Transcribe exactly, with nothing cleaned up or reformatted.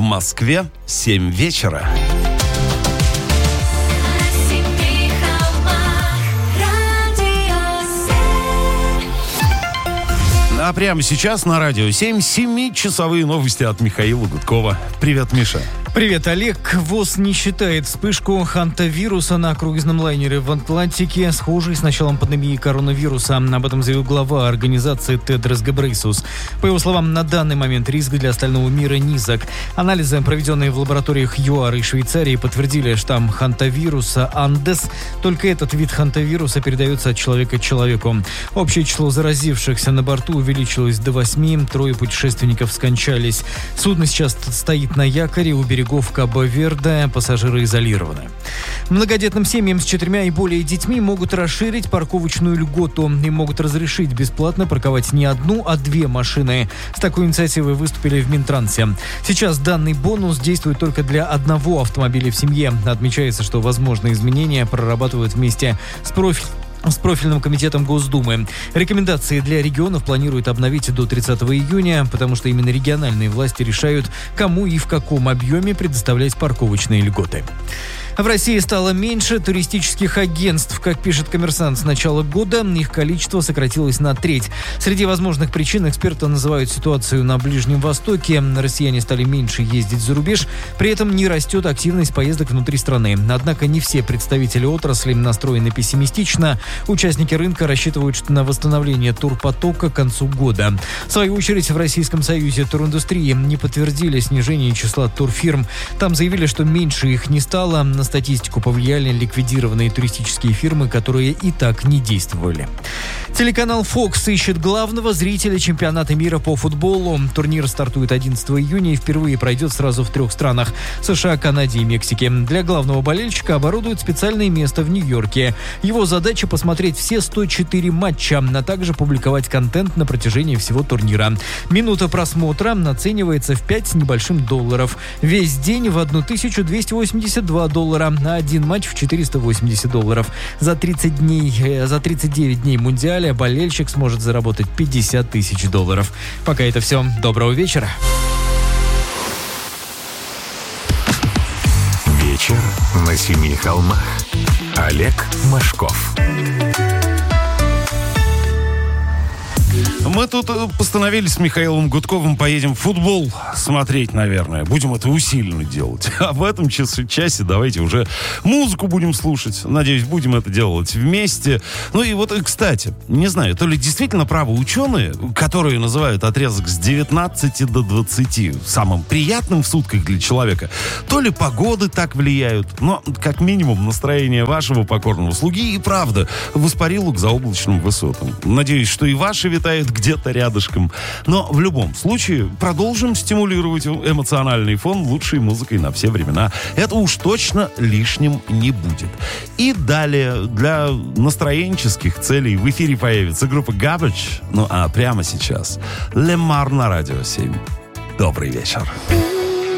Москве семь вечера. А прямо сейчас на Радио семь семичасовые новости от Михаила Гудкова. Привет, Миша. Привет, Олег. ВОЗ не считает вспышку хантавируса на круизном лайнере в Атлантике схожей с началом пандемии коронавируса. Об этом заявил глава организации Тедрос Гебрейсус. По его словам, на данный момент риск для остального мира низок. Анализы, проведенные в лабораториях ЮАР и Швейцарии, подтвердили штамм хантавируса Андес. Только этот вид хантавируса передается от человека к человеку. Общее число заразившихся на борту увеличилось до восьми. Трое путешественников скончались. Судно сейчас стоит на якоре у берегов берегов Кабо-Верде, пассажиры изолированы. Многодетным семьям с четырьмя и более детьми могут расширить парковочную льготу. Им могут разрешить бесплатно парковать не одну, а две машины. С такой инициативой выступили в Минтрансе. Сейчас данный бонус действует только для одного автомобиля в семье. Отмечается, что возможные изменения прорабатывают вместе с профилем. С профильным комитетом Госдумы. Рекомендации для регионов планируют обновить до тридцатого июня, потому что именно региональные власти решают, кому и в каком объеме предоставлять парковочные льготы. В России стало меньше туристических агентств. Как пишет «Коммерсант», с начала года их количество сократилось на треть. Среди возможных причин эксперты называют ситуацию на Ближнем Востоке. Россияне стали меньше ездить за рубеж, при этом не растет активность поездок внутри страны. Однако не все представители отрасли настроены пессимистично. Участники рынка рассчитывают на восстановление турпотока к концу года. В свою очередь, в Российском союзе туриндустрии не подтвердили снижение числа турфирм. Там заявили, что меньше их не стало. На статистику повлияли ликвидированные туристические фирмы, которые и так не действовали. Телеканал Fox ищет главного зрителя чемпионата мира по футболу. Турнир стартует одиннадцатого июня и впервые пройдет сразу в трех странах – США, Канаде и Мексике. Для главного болельщика оборудуют специальное место в Нью-Йорке. Его задача – посмотреть все сто четыре матча, а также публиковать контент на протяжении всего турнира. Минута просмотра оценивается в пять с небольшим долларов. Весь день в тысячу двести восемьдесят два доллара, а один матч в четыреста восемьдесят долларов. За тридцать дней, э, за тридцать девять дней мундиаля болельщик сможет заработать пятьдесят тысяч долларов. Пока это все. Доброго вечера. Вечер на семи холмах. Олег Машков. Мы тут постановили с Михаилом Гудковым поедем в футбол смотреть, наверное. Будем это усиленно делать. А в этом часе, часе давайте уже музыку будем слушать. Надеюсь, будем это делать вместе. Ну и вот, кстати, не знаю, то ли действительно правы ученые, которые называют отрезок с девятнадцати до двадцати самым приятным в сутках для человека, то ли погоды так влияют, но как минимум настроение вашего покорного слуги и правда воспарило к заоблачным высотам. Надеюсь, что и ваши витают где-то рядышком. Но в любом случае продолжим стимулировать эмоциональный фон лучшей музыкой на все времена. Это уж точно лишним не будет. И далее для настроенческих целей в эфире появится группа Garbage. Ну а прямо сейчас Лемар на Радио семь. Добрый вечер.